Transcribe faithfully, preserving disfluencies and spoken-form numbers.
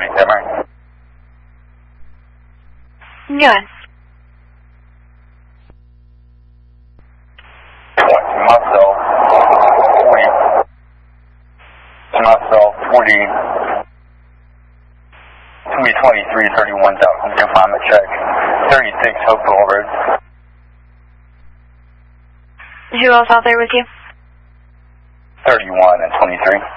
Is that right? Yes. Myself, forty. Myself, forty. three twenty-three, thirty-one thousand, confinement check. thirty-six Hopewell Road. Who else out there with you? thirty-one and twenty-three.